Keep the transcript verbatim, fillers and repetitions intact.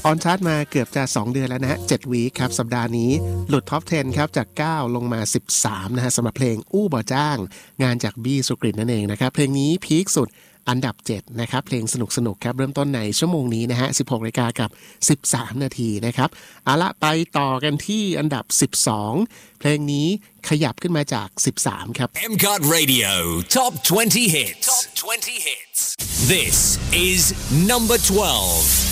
ออนชาร์ตมาเกือบจะสองเดือนแล้วนะฮะเจ็ดวีคครับสัปดาห์นี้หลุดท็อปสิบครับจากเก้าลงมาสิบสามนะฮะสำหรับเพลงอู้บ่จ้างงานจากบี้สุกฤตนั่นเองนะครับเพลงนี้พีคสุดอันดับเจ็ดนะครับเพลงสนุกๆครับเริ่มต้นในชั่วโมงนี้นะฮะ สิบหกนาฬิกากับสิบสามนาทีนะครับเอาละไปต่อกันที่อันดับสิบสองเพลงนี้ขยับขึ้นมาจากสิบสามครับเอ็ม ซี โอ ที Radio Top twenty Hits Top twenty Hits This is number twelve